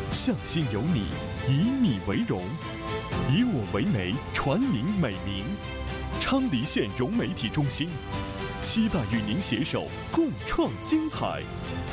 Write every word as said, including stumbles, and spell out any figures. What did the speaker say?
向心有你，以你为荣，以我为媒，传您美名。昌黎县融媒体中心，期待与您携手共创精彩。